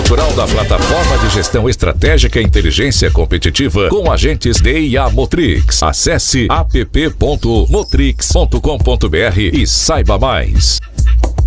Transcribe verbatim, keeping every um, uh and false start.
natural da plataforma de gestão estratégica e inteligência competitiva com agentes D I A Motrix. Acesse app ponto motrix ponto com ponto br e saiba mais.